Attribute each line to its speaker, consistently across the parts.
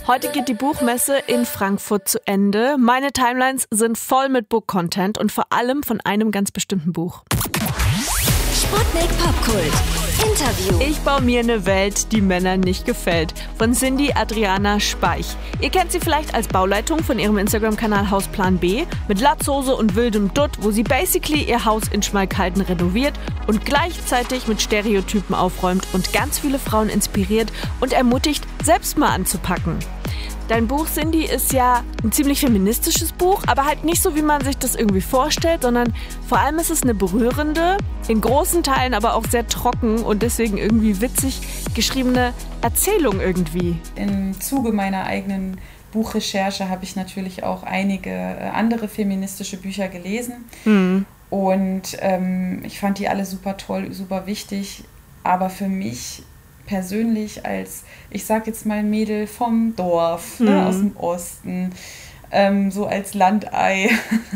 Speaker 1: Heute geht die Buchmesse in Frankfurt zu Ende. Meine Timelines sind voll mit Book-Content und vor allem von einem ganz bestimmten Buch.
Speaker 2: Sputnik Popkult. Interview.
Speaker 1: Ich baue mir eine Welt, die Männern nicht gefällt. Von Cindy Adriana Speich. Ihr kennt sie vielleicht als Bauleitung von ihrem Instagram-Kanal Hausplan B mit Latzhose und wildem Dutt, wo sie basically ihr Haus in Schmalkalden renoviert und gleichzeitig mit Stereotypen aufräumt und ganz viele Frauen inspiriert und ermutigt, selbst mal anzupacken. Dein Buch, Cindy, ist ja ein ziemlich feministisches Buch, aber halt nicht so, wie man sich das irgendwie vorstellt, sondern vor allem ist es eine berührende, in großen Teilen aber auch sehr trocken und deswegen irgendwie witzig geschriebene Erzählung irgendwie.
Speaker 3: Im Zuge meiner eigenen Buchrecherche habe ich natürlich auch einige andere feministische Bücher gelesen. Und ich fand die alle super toll, super wichtig, aber für mich persönlich als, ich sag jetzt mal Mädel vom Dorf, aus dem Osten, so als Landei,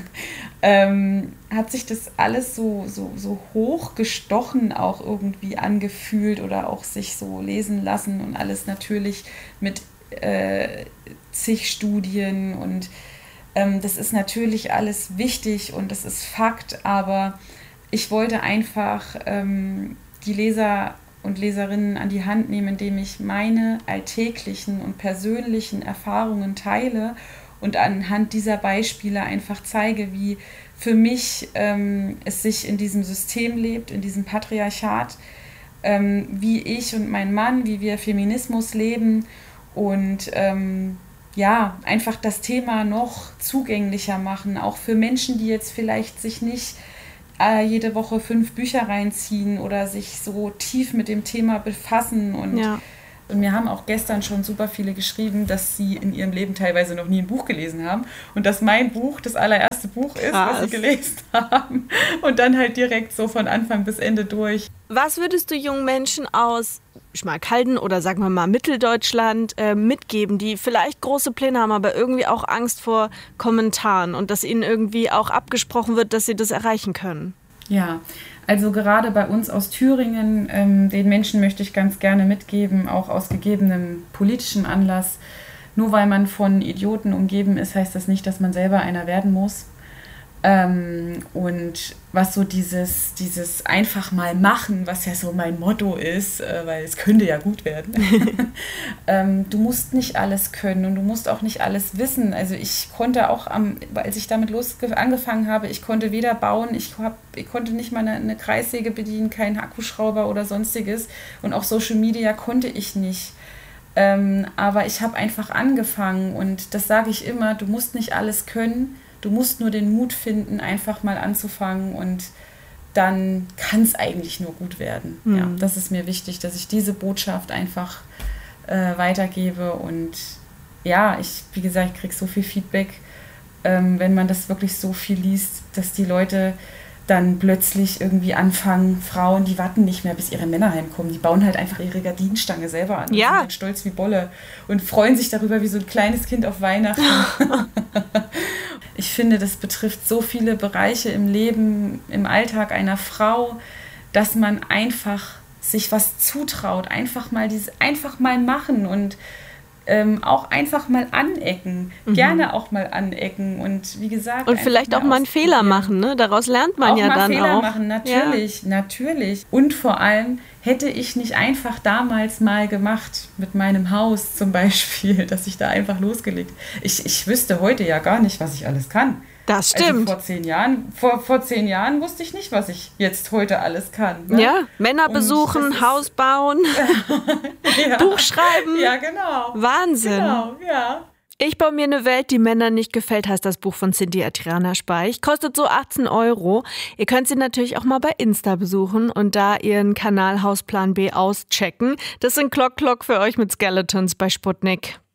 Speaker 3: hat sich das alles so hochgestochen auch irgendwie angefühlt oder auch sich so lesen lassen und alles natürlich mit zig Studien und das ist natürlich alles wichtig und das ist Fakt, aber ich wollte einfach die Leser und Leserinnen an die Hand nehmen, indem ich meine alltäglichen und persönlichen Erfahrungen teile und anhand dieser Beispiele einfach zeige, wie für mich es sich in diesem System lebt, in diesem Patriarchat, wie ich und mein Mann, wie wir Feminismus leben und einfach das Thema noch zugänglicher machen, auch für Menschen, die jetzt vielleicht sich nicht jede Woche 5 Bücher reinziehen oder sich so tief mit dem Thema befassen. Und mir haben auch gestern schon super viele geschrieben, dass sie in ihrem Leben teilweise noch nie ein Buch gelesen haben und dass mein Buch das allererste Buch ist, was sie gelesen haben und dann halt direkt so von Anfang bis Ende durch.
Speaker 1: Was würdest du jungen Menschen aus Schmalkalden oder sagen wir mal Mitteldeutschland mitgeben, die vielleicht große Pläne haben, aber irgendwie auch Angst vor Kommentaren und dass ihnen irgendwie auch abgesprochen wird, dass sie das erreichen können?
Speaker 3: Ja, also gerade bei uns aus Thüringen, den Menschen möchte ich ganz gerne mitgeben, auch aus gegebenem politischem Anlass. Nur weil man von Idioten umgeben ist, heißt das nicht, dass man selber einer werden muss. Und was so dieses einfach mal machen, was ja so mein Motto ist, weil es könnte ja gut werden. Du musst nicht alles können und du musst auch nicht alles wissen. Also ich konnte auch, als ich damit angefangen habe, ich konnte weder bauen, ich konnte nicht mal eine Kreissäge bedienen, keinen Akkuschrauber oder sonstiges. Und auch Social Media konnte ich nicht. Aber ich habe einfach angefangen und das sage ich immer, du musst nicht alles können. Du musst nur den Mut finden, einfach mal anzufangen und dann kann es eigentlich nur gut werden. Ja, das ist mir wichtig, dass ich diese Botschaft einfach weitergebe und ja, wie gesagt, ich kriege so viel Feedback, wenn man das wirklich so viel liest, dass die Leute dann plötzlich irgendwie anfangen, Frauen, die warten nicht mehr, bis ihre Männer heimkommen. Die bauen halt einfach ihre Gardinenstange selber an.
Speaker 1: Ja.
Speaker 3: Sind halt stolz wie Bolle und freuen sich darüber wie so ein kleines Kind auf Weihnachten. Ich finde, das betrifft so viele Bereiche im Leben, im Alltag einer Frau, dass man einfach sich was zutraut, einfach mal machen und auch einfach mal anecken, gerne auch mal anecken und wie gesagt...
Speaker 1: Und vielleicht auch mal einen Fehler machen, ne? Daraus lernt man ja dann auch.
Speaker 3: Fehler machen, natürlich. Und vor allem hätte ich nicht einfach damals mal gemacht mit meinem Haus zum Beispiel, dass ich da einfach losgelegt. Ich wüsste heute ja gar nicht, was ich alles kann.
Speaker 1: Das stimmt.
Speaker 3: Also vor 10 Jahren wusste ich nicht, was ich jetzt heute alles kann. Ne?
Speaker 1: Ja, Männer besuchen, Haus bauen, Buch schreiben.
Speaker 3: Ja, genau.
Speaker 1: Wahnsinn.
Speaker 3: Genau, ja.
Speaker 1: Ich baue mir eine Welt, die Männern nicht gefällt, heißt das Buch von Cindy Adriana Speich. Kostet so 18 €. Ihr könnt sie natürlich auch mal bei Insta besuchen und da ihren Kanal Hausplan B auschecken. Das sind Klock für euch mit Skeletons bei Sputnik.